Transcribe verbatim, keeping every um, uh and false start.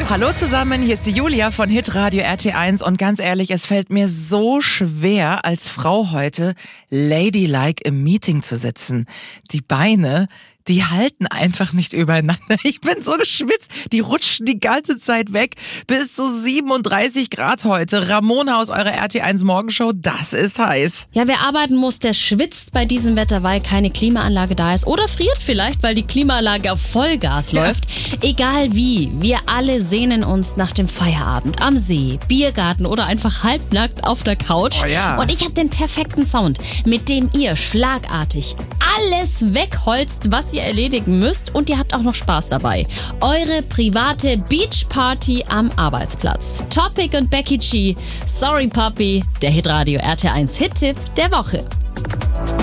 Hallo zusammen, hier ist die Julia von Hitradio R T eins und ganz ehrlich, es fällt mir so schwer, als Frau heute ladylike im Meeting zu sitzen. Die Beine, die halten einfach nicht übereinander. Ich bin so geschwitzt, die rutschen die ganze Zeit weg. Bis zu siebenunddreißig Grad heute. Ramona aus eurer R T eins Morgenshow, das ist heiß. Ja, wer arbeiten muss, der schwitzt bei diesem Wetter, weil keine Klimaanlage da ist. Oder friert vielleicht, weil die Klimaanlage auf Vollgas Ja. läuft. Egal wie, wir alle sehnen uns nach dem Feierabend am See, Biergarten oder einfach halbnackt auf der Couch. Oh ja. Und ich habe den perfekten Sound, mit dem ihr schlagartig alles wegholzt, was ihr erledigen müsst, und ihr habt auch noch Spaß dabei. Eure private Beachparty am Arbeitsplatz. Topic und Becky G, Sorry Puppy, der Hitradio R T eins Hit-Tipp der Woche.